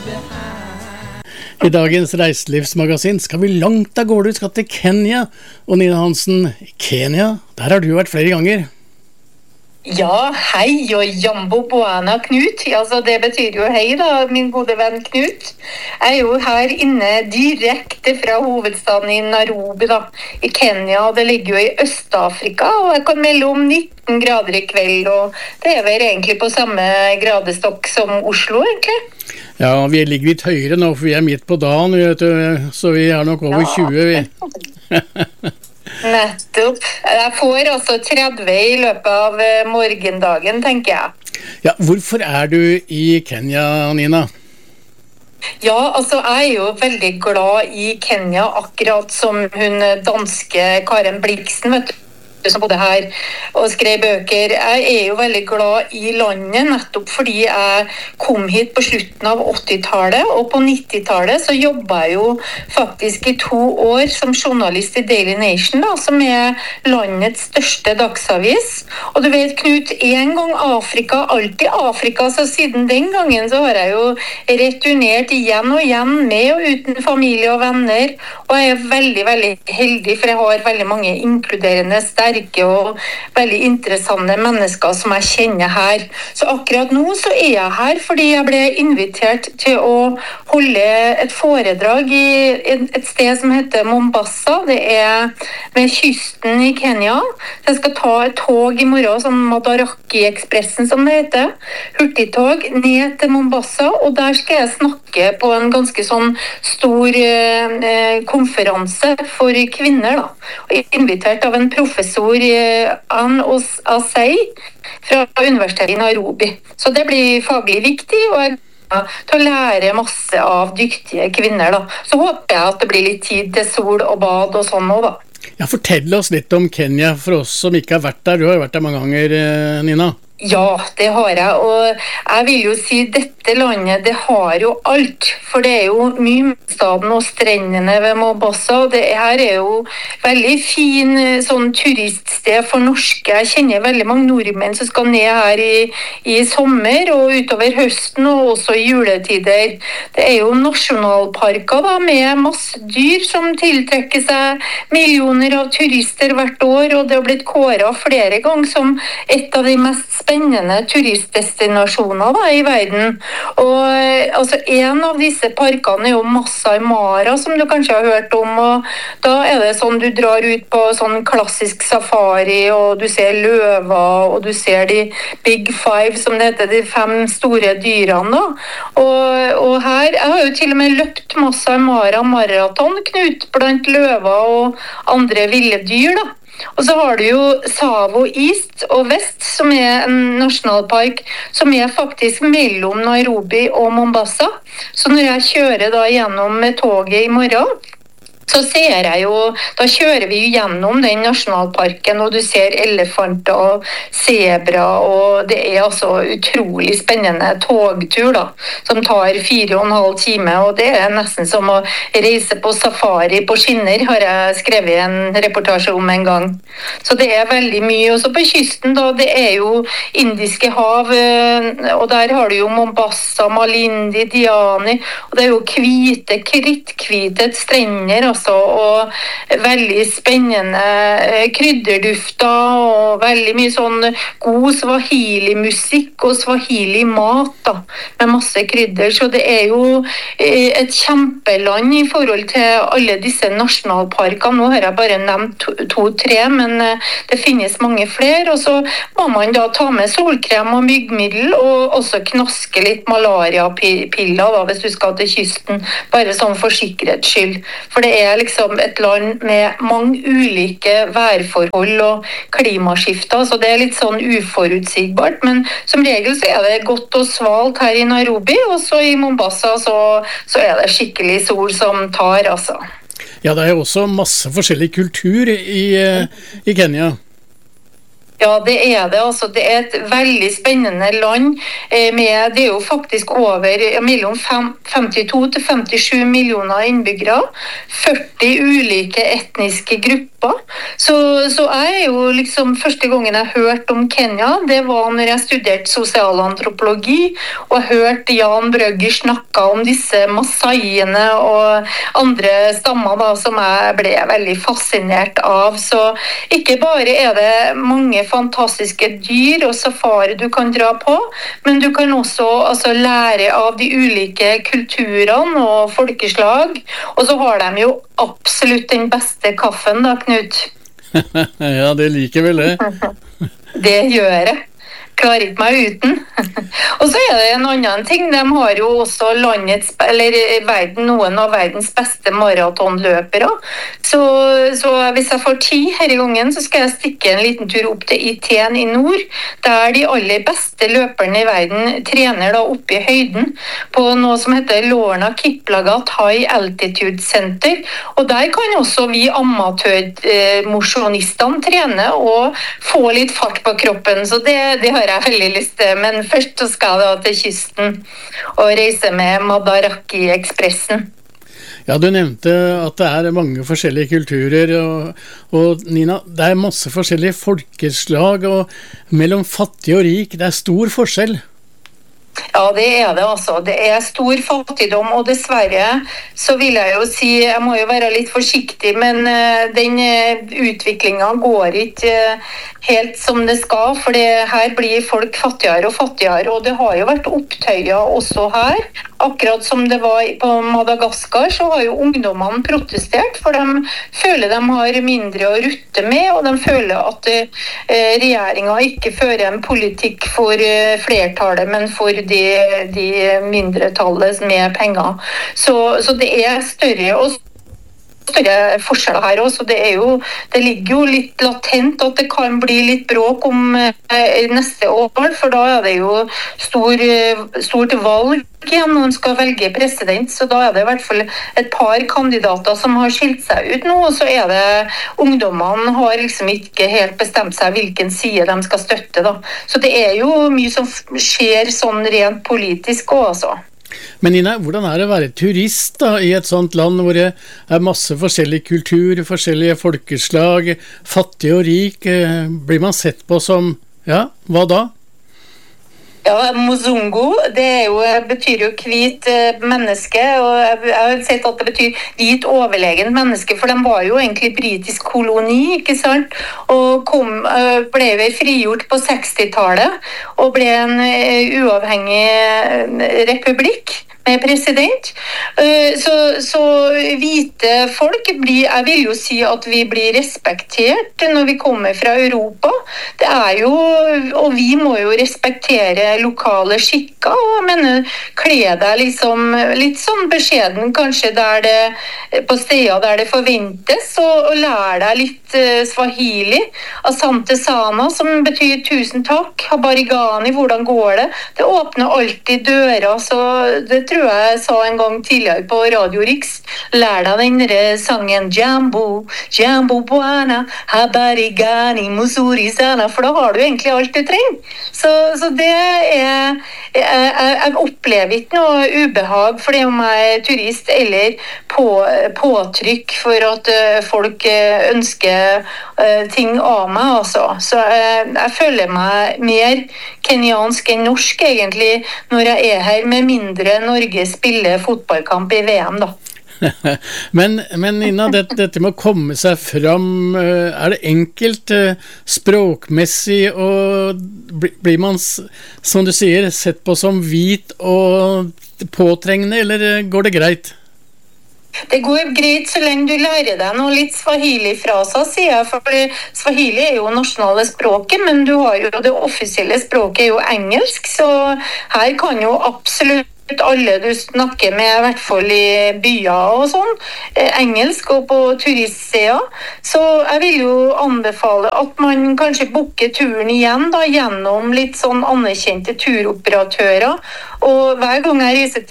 I dagens reiselivsmagasin skal vi langt av gårde, vi skal til Kenya. Og Nina Hansen, Kenya, der har du vært flere ganger. Ja, hei og jambo boana Knut. Altså, det betyr jo hei da, min gode venn Knut. Jeg jo her inne direkte fra hovedstaden i Nairobi da, i Kenya, og det ligger jo i Øst-Afrika, og jeg kan melde om 19 grader i kveld, og det vel egentlig på samme gradestokk som Oslo, egentlig. Ja, vi ligger litt høyere nå, for vi midt på dagen, vet du, så vi nok over 20, vi. Nettopp. Jeg får altså 30 i løpet av morgendagen, tenker jeg. Ja, hvorfor du i Kenya, Nina? Ja, altså jeg jo veldig glad i Kenya, akkurat som hun danske Karen Blixen, vet du, som bodde her og skrev bøker. Jeg jo veldig glad i landet, nettopp fordi jeg kom hit på slutten av 80-tallet, og på 90-tallet så jobbet jeg jo faktisk i 2 år som journalist i Daily Nation, da, som landets største dagsavis. Og du vet, Knut, en gang Afrika, alltid Afrika, så siden den gangen så har jeg jo returnert igjen og igjen, med og uten familie og venner, og jeg veldig, veldig heldig, for jeg har veldig mange inkluderende, sterke og veldig interessante mennesker som jeg kjenner her. Så akkurat nå så jeg her fordi jeg ble invitert til å holde et foredrag i et sted som heter Mombasa. Det ved kysten i Kenya. Jeg skal ta et tog i morgen, sånn Madaraki-ekspressen som det heter, hurtigtog ned til Mombasa, og der skal jeg snakke på en ganske sånn stor konferanse for kvinner da. Og jeg invitert av en professor Ann Osei fra Universitetet i Nairobi. Så det blir faglig viktig, og jeg til å lære masse av dyktige kvinner da. Så håper jeg at det blir litt tid til sol og bad og sånn nå da. Ja, fortell oss litt om Kenya for oss som ikke har vært der. Du har jo vært der mange ganger, Nina. Ja, det har jeg, og jeg vil jo si dette landet, det har jo alt, for det jo mye staden og strendene ved Mombasa, og det her jo veldig fin sånn turiststed for norske. Jeg kjenner veldig mange nordmenn som skal ned her i sommer og utover høsten og også i juletider. Det jo nasjonalparker da, med masse dyr som tiltrekker seg millioner av turister hvert år, og det har blitt kåret flere ganger som et av de mest spennende turistdestinasjoner da, i verden. Og altså, en av disse parkene jo Masai Mara, som du kanskje har hørt om, og da det sånn du drar ut på sånn klassisk safari, og du ser løver, og du ser de Big Five, som det heter, de 5 store dyrene da. Og her, jeg har jo til og med løpt Masai Mara maraton, Knut, blant løver og andre ville dyr da. Og så har du jo Tsavo East og West, som en nasjonalpark, som faktisk mellom Nairobi og Mombasa. Så når jeg kjører da gjennom med toget i morgen, så ser jeg jo, da kjører vi jo gjennom den nasjonalparken, og du ser elefanter og zebra, og det altså utrolig spennende togtur da, som tar 4,5 timer, og det nesten som å reise på safari på skinner, har jeg skrevet en reportasje om en gang. Så det veldig mye, og så på kysten da, det jo Indiske hav, og der har du jo Mombasa, Malindi, Diani, og det jo hvite, kritthvite strender, og veldig spennende krydderdufter og veldig mye sånn god swahili-musikk og swahili-mat da, med masse krydder. Så det jo et kjempeland i forhold til alle disse nasjonalparkene. Nå har jeg bare nevnt 2-3, men det finnes mange flere. Og så må man da ta med solkrem og myggmiddel, og også knaske litt malaria-piller da, hvis du skal til kysten, bare sånn for sikkerhets skyld. For det liksom et land med mange ulike værforhold og klimaskifter, så det litt sånn uforutsigbart, men som regel så det godt og svalt her i Nairobi, og så i Mombasa så det skikkelig sol som tar, altså. Ja, det jo også masse forskjellig kultur i Kenya. Ja, det er det. Altså, det er et veldig spennende land. Det er jo faktisk over mellom 52 til 57 millioner innbyggere. 40 ulike etniske grupper. Så jeg er jo liksom, første gangen jeg hørte om Kenya, det var når jeg studerte sosialantropologi, og hørte Jan Brøgger snakke om disse masaiene og andre stammer da, som jeg ble veldig fascinert av. Så ikke bare er det mange fantastiske dyr og safari du kan dra på, men du kan også lære av de ulike kulturene og folkeslag, og så har de jo absolutt den beste kaffen da, Knut. Ja, det liker vel det. Det gjør jeg. Klarer ikke meg uten. Og så er det en annen ting, de har jo også noen av verdens beste maratonløpere. Så hvis jeg får tid her i gangen, så skal jeg stikke en liten tur opp til Iten i nord, der de aller beste løperne i verden trener da oppe i høyden, på noe som heter Lorna Kiplagat High Altitude Center, og der kan også vi amatørmosjonistene trene og få litt fart på kroppen, så det har jeg veldig lyst til, men først så skal jeg da til kysten og reise med Madaraki-ekspressen. Ja, du nevnte at det er mange forskjellige kulturer, og Nina, det er masse forskjellige folkeslag, og mellom fattig og rik, det er stor forskjell. Ja, det er det altså. Det er stor fattigdom, og dessverre så vil jeg jo si, jeg må jo være litt forsiktig, men den utviklingen går ikke helt som det skal, for her blir folk fattigere og fattigere, og det har jo vært opptøyer også her. Akkurat som det var på Madagaskar, så har jo ungdommene protestert, for de føler de har mindre å rutte med, og de føler at regjeringen ikke fører en politikk for flertallet, men for de mindretallet med penger. Så det er større forskjeller her også. Det ligger jo litt latent at det kan bli litt bråk om neste år, for da er det jo stort valg igjen når man skal velge president, så da er det i hvert fall et par kandidater som har skilt seg ut nå, og så er det ungdommene har liksom ikke helt bestemt seg hvilken side de skal støtte da. Så det er jo mye som skjer sånn rent politisk også. Men Nina, hvordan er det å være turist da, i et sånt land hvor det er masse forskjellig kultur, forskjellige folkeslag, fattig og rik? Blir man sett på som, ja, hva da? Ja, Muzungu, betyr jo hvit menneske, og jeg har sett at det betyr hvit overlegen menneske, for de var jo egentlig britisk koloni, ikke sant? Og ble vel frigjort på 60-tallet, og ble en uavhengig republikk med president. Så hvite folk jeg vil jo si at vi blir respektert når vi kommer fra Europa. Det er jo, og vi må jo respektere lokale skikker, og jeg mener, kle deg liksom litt sånn beskjeden kanskje på steder der det forventes, og lære deg litt swahili, asante sana, som betyr tusen takk, habarigani, hvordan går det? Det åpner alltid døra, så det tror jeg sa en gang tidligere på Radio Riks. Lær deg den der sangen Jambo, Jambo Buana, Habarigani, Musuri Sana, for da har du egentlig alt du trenger. Så det jeg opplever ikke noe ubehag fordi om jeg er turist eller påtrykk for at folk ønsker ting av meg, altså. Så jeg føler meg mer kenyansk enn norsk egentlig når jeg er her, med mindre Norge spiller fotballkamp i VM da. Men Nina, dette med å komme seg fram, er det enkelt språkmessig, og blir man, som du sier, sett på som hvit og påtrengende, eller går det greit? Det går greit så lenge du lærer deg noe litt swahili-fraser, sier jeg, for swahili er jo nasjonale språket, men du har jo det offisielle språket er jo engelsk, så her kan jo absolutt alle du snakker med, i hvert fall i byer og sånn, engelsk og på turistsida. Så jeg vil jo anbefale at man kanskje booker turen igjen da, gjennom litt sånn anerkjente turoperatører. Og hver gang jeg reiser